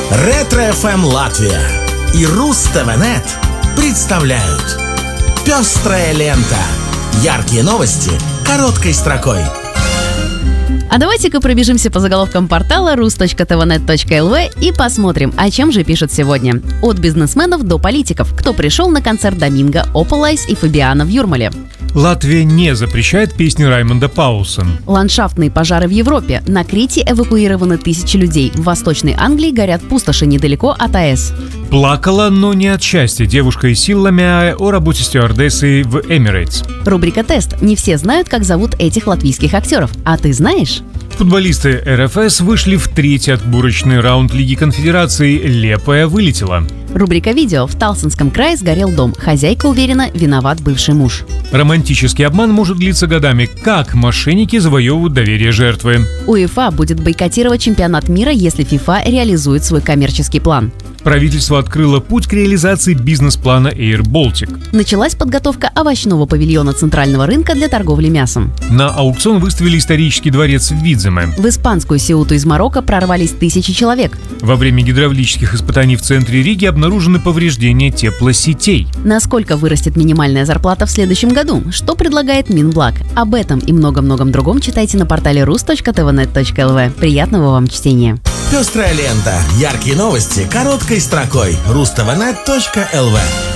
Ретро-ФМ Латвия и Руз-ТВ-Нет представляют «Пестрая лента». Яркие новости короткой строкой. А давайте-ка пробежимся по заголовкам портала rus.tvnet.lv и посмотрим, о чем же пишут сегодня. От бизнесменов до политиков. Кто пришел на концерт Доминго, Опалайс и Фабиана в Юрмале. Латвия не запрещает песни Раймонда Паулса. Ландшафтные пожары в Европе. На Крите эвакуированы тысячи людей. В Восточной Англии горят пустоши недалеко от АЭС. Плакала, но не от счастья, девушка из Силламяе о работе стюардессой в Emirates. Рубрика «Тест». Не все знают, как зовут этих латвийских актеров. А ты знаешь? Футболисты РФС вышли в третий отборочный раунд Лиги Конфедераций. Лепая вылетела. Рубрика «Видео». В Талсенском крае сгорел дом. Хозяйка уверена, виноват бывший муж. Романтический обман может длиться годами. Как мошенники завоевывают доверие жертвы? УЕФА будет бойкотировать чемпионат мира, если ФИФА реализует свой коммерческий план. Правительство открыло путь к реализации бизнес-плана Air Baltic. Началась подготовка овощного павильона центрального рынка для торговли мясом. На аукцион выставили исторический дворец в Видземе. В испанскую Сеуту из Марокко прорвались тысячи человек. Во время гидравлических испытаний в центре Риги обнаружены повреждения теплосетей. Насколько вырастет минимальная зарплата в следующем году? Что предлагает Минблаг? Об этом и многом-многом другом читайте на портале rus.tvnet.lv. Приятного вам чтения! «Пестрая лента». Яркие новости короткой строкой. Ruz-TVNet.lv.